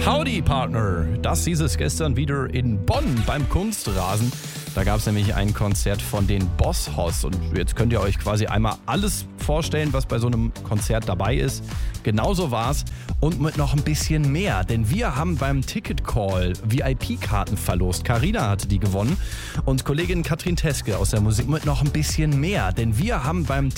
Howdy Partner, das hieß es gestern wieder in Bonn beim Kunstrasen. Da gab es nämlich ein Konzert von den Boss Hoss und jetzt könnt ihr euch quasi einmal alles vorstellen, was bei so einem Konzert dabei ist. Genauso war's und mit noch ein bisschen mehr, denn wir haben beim Ticket Call VIP-Karten verlost. Carina hatte die gewonnen und Kollegin Katrin Teske aus der Musik mit noch ein bisschen mehr, denn wir haben beim